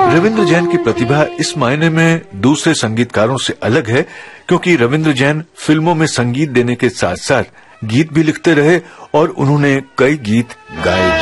रविंद्र जैन की प्रतिभा इस मायने में दूसरे संगीतकारों से अलग है क्योंकि रविंद्र जैन फिल्मों में संगीत देने के साथ साथ गीत भी लिखते रहे और उन्होंने कई गीत गाए।